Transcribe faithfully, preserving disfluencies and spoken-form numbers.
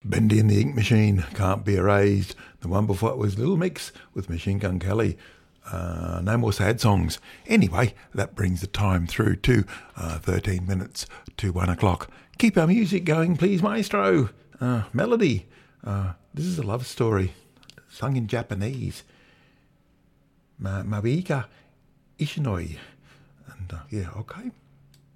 Bendy and the Ink Machine, Can't Be Erased. The one before it was Little Mix with Machine Gun Kelly. Uh, no more sad songs. Anyway, that brings the time through to uh, thirteen minutes to one o'clock. Keep our music going, please, maestro. Uh, melody. Uh, this is a love story, sung in Japanese. Ma- Mabika Ishinoi. And uh, yeah, okay.